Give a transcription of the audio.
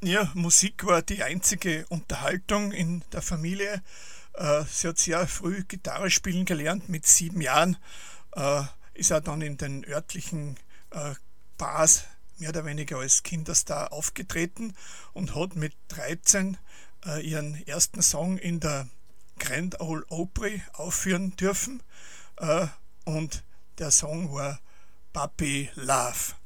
Ja, Musik war die einzige Unterhaltung in der Familie. Sie hat sehr früh Gitarre spielen gelernt, mit 7 Jahren. Ist auch dann in den örtlichen Bars mehr oder weniger als Kinderstar aufgetreten und hat mit 13 ihren ersten Song in der Grand Ole Opry aufführen dürfen. Und der Song war Puppy Love.